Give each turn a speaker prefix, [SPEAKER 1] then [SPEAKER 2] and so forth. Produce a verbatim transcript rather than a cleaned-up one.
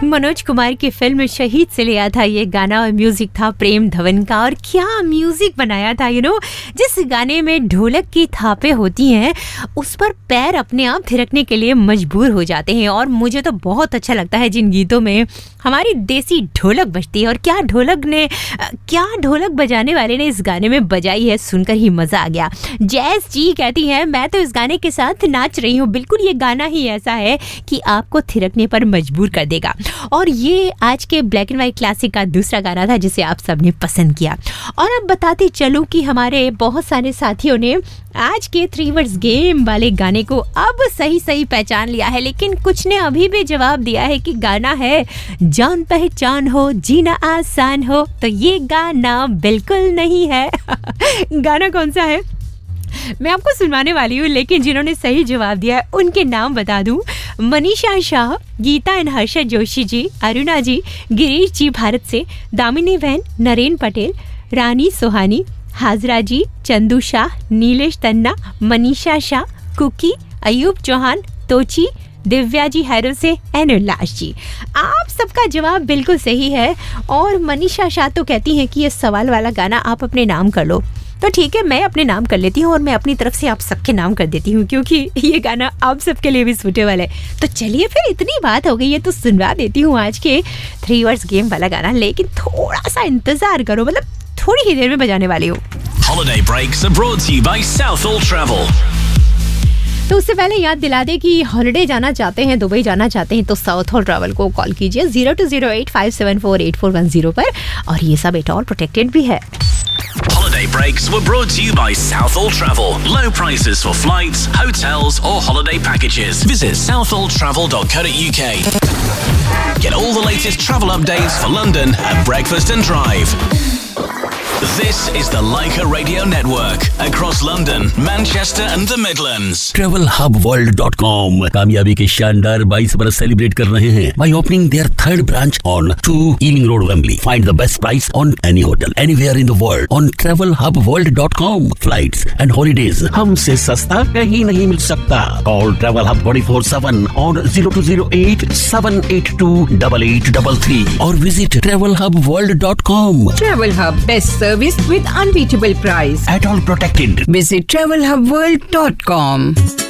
[SPEAKER 1] मनोज कुमार की फिल्म शहीद से लिया था ये गाना और म्यूजिक था प्रेम धवन का। और क्या म्यूजिक बनाया था, यू नो। जिस गाने में ढोलक की थापे होती हैं उस पर पैर अपने आप थिरकने के लिए मजबूर हो जाते हैं। और मुझे तो बहुत अच्छा लगता है जिन गीतों में हमारी देसी ढोलक बजती है। और क्या ढोलक ने क्या ढोलक बजाने वाले ने इस गाने में बजाई है, सुनकर ही मजा आ गया। जैस जी कहती है मैं तो इस गाने के साथ नाच रही हूँ। बिल्कुल ये गाना ही ऐसा है कि आपको थिरकने पर मजबूर कर देगा। और ये आज के ब्लैक एंड व्हाइट क्लासिक का दूसरा गाना था जिसे आप सबने पसंद किया। और अब बताते चलूं कि हमारे बहुत सारे साथियों ने आज के थ्री वर्ड्स गेम वाले गाने को अब सही सही पहचान लिया है, लेकिन कुछ ने अभी भी जवाब दिया है कि गाना है जान पहचान हो जीना आसान हो। तो ये गाना बिल्कुल नहीं है। गाना कौन सा है मैं आपको सुनवाने वाली हूँ, लेकिन जिन्होंने सही जवाब दिया है उनके नाम बता दूं। मनीषा शाह, गीता एंड हर्षद जोशी जी, अरुणा जी, गिरीश जी भारत से, दामिनी बहन, नरेन पटेल, रानी सोहानी, हाजरा जी, चंदू शाह, नीलेश तन्ना, मनीषा शाह, कुकी, अयूब चौहान, तोची, दिव्या जी हैरो से एंड उल्लास जी। आप सबका जवाब बिल्कुल सही है। और मनीषा शाह तो कहती हैं कि ये सवाल वाला गाना आप अपने नाम कर लो। तो ठीक है, मैं अपने नाम कर लेती हूँ और मैं अपनी तरफ से आप सबके नाम कर देती हूँ, क्योंकि ये गाना आप सबके लिए भी सूटेबल है। तो चलिए फिर, इतनी बात हो गई है तो सुनवा देती हूँ आज के थ्री वर्ड्स गेम वाला गाना। लेकिन थोड़ा सा इंतजार करो, मतलब थोड़ी ही देर में बजाने वाली हूँ।
[SPEAKER 2] Holiday breaks are brought to you by Southall Travel.
[SPEAKER 1] तो उससे पहले याद दिला दे कि हॉलिडे जाना चाहते हैं, दुबई जाना चाहते हैं तो साउथ हॉल ट्रैवल को कॉल कीजिए zero to zero eight five seven four eight four one zero पर। और ये सब एट ऑल प्रोटेक्टेड भी है।
[SPEAKER 2] Holiday breaks were brought to you by Southall Travel. Low prices for flights, hotels or holiday packages. Visit southall travel dot co dot uk. Get all the latest travel updates for London at breakfast and drive. This is the Leica Radio Network across London, Manchester and the Midlands.
[SPEAKER 3] travel hub world dot com कामयाबी के शानदार बाईस बरस celebrate कर रहे हैं by opening their third branch on two Ealing Road, Wembley. Find the best price on any hotel anywhere in the world on travel hub world dot com. Flights and holidays हमसे सस्ता कहीं नहीं मिल सकता. Call Travel Hub twenty-four seven on zero two zero eight seven eight two eight eight three three or visit travel hub world dot com.
[SPEAKER 4] Travel Hub, best service with unbeatable price.
[SPEAKER 3] At all protected.
[SPEAKER 4] Visit travel hub world dot com.